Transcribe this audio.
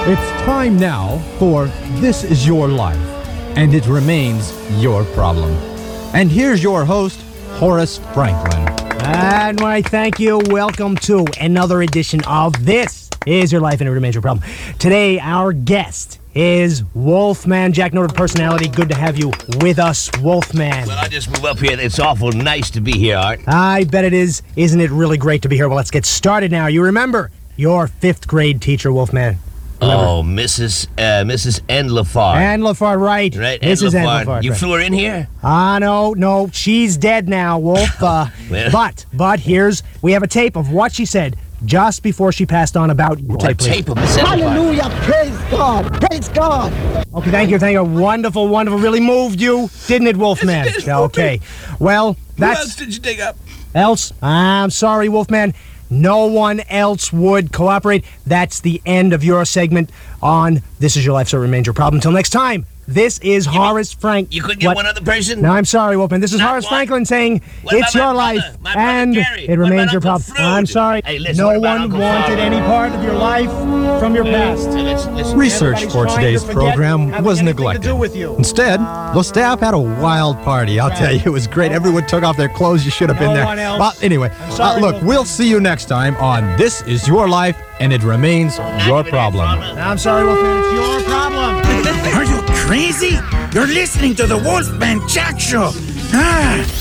It's time now for This Is Your Life, and it remains your problem. And here's your host, Horace Franklin. And why, thank you. Welcome to another edition of This Is Your Life, and it remains your problem. Today, our guest is Wolfman Jack, noted personality. Good to have you with us, Wolfman. Well, I just moved up here. It's awful nice to be here, Art. I bet it is. Isn't it really great to be here? Well, let's get started now. You remember your 5th grade teacher, Wolfman. Remember? Oh, Mrs. N. Lafard. Ann Lafard, right. Right, Mrs. Ann Lafard. Lafard. You right. flew her in here? No, she's dead now, Wolf. But we have a tape of what she said just before she passed on about your What tape of Miss N. Lafard? Hallelujah! Praise God! Praise God! Okay, thank you. Wonderful. Really moved you, didn't it, Wolfman? Yes, it did. Okay. Well, Who else that's... did you dig up? Else? I'm sorry, Wolfman. No one else would cooperate. That's the end of your segment on This Is Your Life, so it remains your problem. Until next time, this is Horace Frank. You couldn't get one other person? No, I'm sorry, Wolfman. This is Not Horace one? Franklin saying What it's about your my life, brother? My brother and Gary? it What remains about your Uncle problem. Frood? I'm sorry. Hey, listen, No what about one Uncle wanted Frood? any part of your life from your past. Hey, listen. Research Everybody's for trying today's to forget program having was anything to neglected. do with you. Instead, the staff had a wild party. I'll tell you, it was great. Everyone took off their clothes. You should have been No there. one else. But anyway, I'm sorry, look, Wolfman. we'll see you next time on This Is Your Life, and it remains your problem. I'm sorry, Wolfman. It's your problem. Are you crazy? You're listening to the Wolfman Jack Show. Ah.